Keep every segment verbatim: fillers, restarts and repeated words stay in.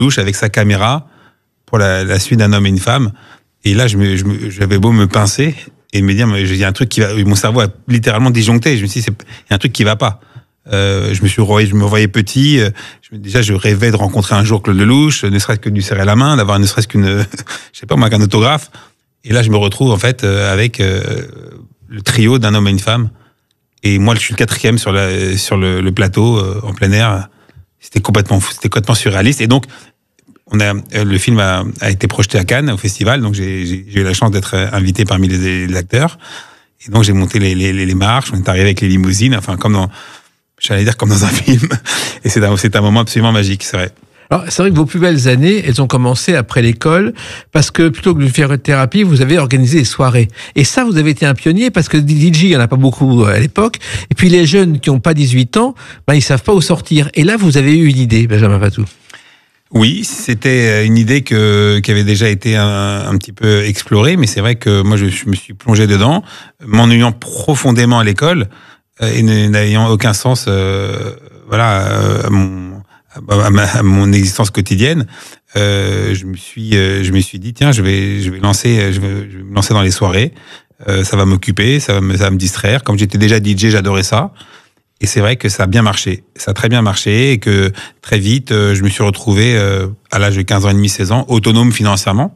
louche avec sa caméra pour la, la suite d'un homme et une femme. Et là, je me, je me, j'avais beau me pincer et me dire, il y a un truc qui va. Mon cerveau a littéralement disjoncté. Je me suis dit, il y a un truc qui va pas. Euh, je me suis je me voyais petit. Je, déjà, je rêvais de rencontrer un jour Claude Lelouch, ne serait-ce que de lui serrer la main, d'avoir ne serait-ce qu'une, je sais pas moi, qu'un autographe. Et là, je me retrouve en fait avec euh, le trio d'un homme et une femme. Et moi, je suis le quatrième sur la, sur le, le plateau euh, en plein air. C'était complètement fou, c'était complètement surréaliste. Et donc, on a, le film a, a été projeté à Cannes au festival. Donc, j'ai, j'ai, j'ai eu la chance d'être invité parmi les, les acteurs. Et donc, j'ai monté les, les, les marches. On est arrivé avec les limousines. Enfin, comme dans, j'allais dire comme dans un film. Et c'est un, c'est un moment absolument magique, c'est vrai. Alors, c'est vrai que vos plus belles années, elles ont commencé après l'école, parce que plutôt que de faire une thérapie, vous avez organisé des soirées. Et ça, vous avez été un pionnier, parce que D J, il n'y en a pas beaucoup à l'époque. Et puis les jeunes qui n'ont pas dix-huit ans, ben, ils savent pas où sortir. Et là, vous avez eu une idée, Benjamin Fatou. Oui, c'était une idée que, qui avait déjà été un, un petit peu explorée, mais c'est vrai que moi, je, je me suis plongé dedans, m'ennuyant profondément à l'école, et n'ayant aucun sens, euh, voilà, à mon, À, ma, à mon existence quotidienne, euh, je me suis, euh, je me suis dit tiens, je vais, je vais lancer, je vais, je vais me lancer dans les soirées. Euh, ça va m'occuper, ça va me, ça va me distraire. Comme j'étais déjà D J, j'adorais ça. Et c'est vrai que ça a bien marché. Ça a très bien marché et que très vite, euh, je me suis retrouvé euh, à l'âge de quinze ans et demi, seize ans, autonome financièrement.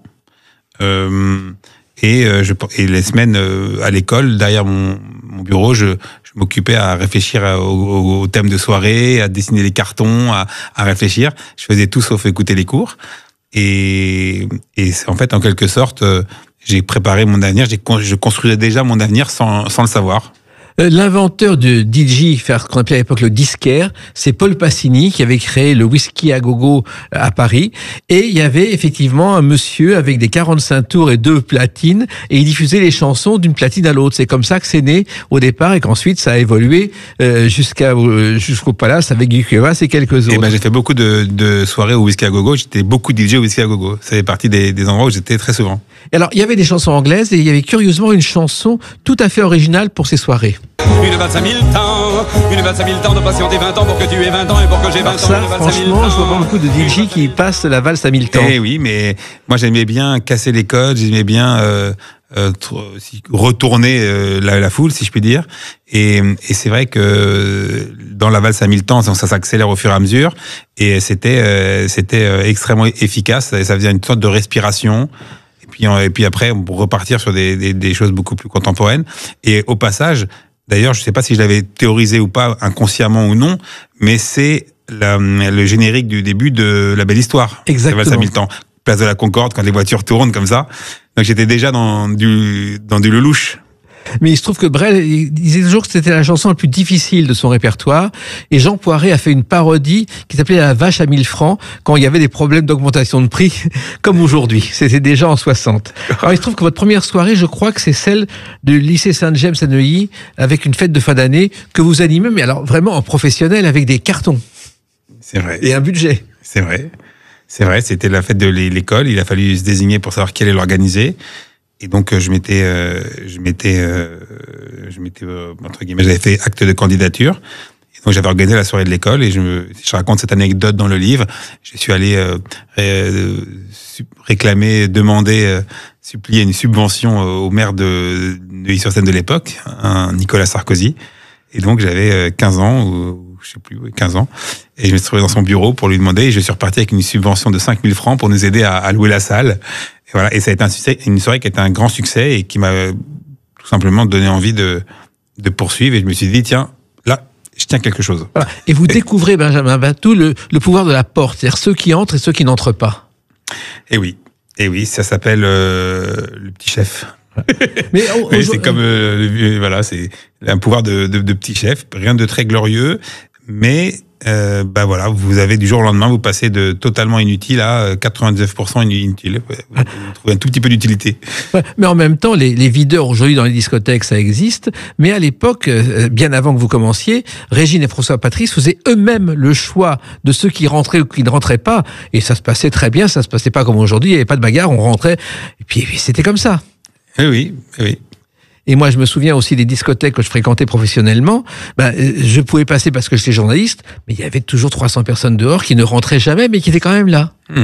Euh, et, euh, je, et les semaines euh, à l'école, derrière mon, mon bureau, je, je m'occupais à réfléchir au, au thème de soirée, à dessiner les cartons, à, à réfléchir. Je faisais tout sauf écouter les cours. Et, et en fait, en quelque sorte, j'ai préparé mon avenir. J'ai, je construisais déjà mon avenir sans, sans le savoir. L'inventeur de D J, faire ce qu'on appelait à l'époque le disquaire, c'est Paul Passini qui avait créé le whisky à gogo à Paris. Et il y avait effectivement un monsieur avec des quarante-cinq tours et deux platines, et il diffusait les chansons d'une platine à l'autre. C'est comme ça que c'est né au départ, et qu'ensuite ça a évolué euh, jusqu'à euh, jusqu'au Palace avec Guy Cuevas et quelques autres. Et ben j'ai fait beaucoup de, de soirées au whisky à gogo. J'étais beaucoup D J au whisky à gogo. Ça fait partie des, des endroits où j'étais très souvent. Et alors il y avait des chansons anglaises et il y avait curieusement une chanson tout à fait originale pour ces soirées. Une valse à mille temps, une valse à mille temps de patienter vingt ans pour que tu aies vingt ans et pour que j'ai vingt ans. Ça, franchement, je vois pas beaucoup de D J qui passent la valse à mille temps. Eh oui, mais moi j'aimais bien casser les codes, j'aimais bien euh, euh, retourner euh, la, la foule, si je puis dire. Et, et c'est vrai que dans la valse à mille temps, ça s'accélère au fur et à mesure. Et c'était, euh, c'était euh, extrêmement efficace. Ça faisait une sorte de respiration. Et puis, et puis après, pour repartir sur des, des, des choses beaucoup plus contemporaines. Et au passage, d'ailleurs, je ne sais pas si je l'avais théorisé ou pas, inconsciemment ou non, mais c'est la, le générique du début de La Belle Histoire. Exactement. Ça va à mille temps. Place de la Concorde, quand les voitures tournent comme ça. Donc j'étais déjà dans du, dans du Lelouch. Mais il se trouve que Brel il disait toujours que c'était la chanson la plus difficile de son répertoire. Et Jean Poiret a fait une parodie qui s'appelait La Vache à mille francs, quand il y avait des problèmes d'augmentation de prix, comme aujourd'hui. C'était déjà en soixante. Alors il se trouve que votre première soirée, je crois que c'est celle du lycée Saint-James à Neuilly, avec une fête de fin d'année que vous animez, mais alors vraiment en professionnel, avec des cartons. C'est vrai. Et un budget. C'est vrai. C'est vrai, c'était la fête de l'école. Il a fallu se désigner pour savoir qui allait l'organiser. Et donc je m'étais, euh, je m'étais, euh, je m'étais euh, entre guillemets, j'avais fait acte de candidature. Et donc j'avais organisé la soirée de l'école et je me, je raconte cette anecdote dans le livre. Je suis allé euh, ré, réclamer, demander, euh, supplier une subvention au maire de Neuilly-sur-Seine de l'époque, un Nicolas Sarkozy. Et donc j'avais quinze ans ou je sais plus, quinze ans. Et je me suis trouvé dans son bureau pour lui demander. Et je suis reparti avec une subvention de cinq mille francs pour nous aider à, à louer la salle. Et voilà, et ça a été un succès, une soirée qui a été un grand succès et qui m'a tout simplement donné envie de, de poursuivre. Et je me suis dit, tiens, là, je tiens quelque chose. Voilà. Et vous et... découvrez, Benjamin Fatou, le, le pouvoir de la porte, c'est-à-dire ceux qui entrent et ceux qui n'entrent pas. Et oui, et oui, ça s'appelle euh, le petit chef. Mais oh, oui, c'est comme euh, voilà, c'est un pouvoir de, de, de petit chef, rien de très glorieux, mais euh, bah voilà, vous avez du jour au lendemain, vous passez de totalement inutile à quatre-vingt-dix-neuf pour cent inutile. Vous trouvez un tout petit peu d'utilité. Mais en même temps, les, les videurs aujourd'hui dans les discothèques, ça existe. Mais à l'époque, bien avant que vous commenciez, Régine et François Patrice faisaient eux-mêmes le choix de ceux qui rentraient ou qui ne rentraient pas, et ça se passait très bien. Ça se passait pas comme aujourd'hui. Il n'y avait pas de bagarre, on rentrait, et puis c'était comme ça. Oui, oui, oui. Et moi, je me souviens aussi des discothèques que je fréquentais professionnellement. Ben, je pouvais passer parce que j'étais journaliste, mais il y avait toujours trois cents personnes dehors qui ne rentraient jamais, mais qui étaient quand même là.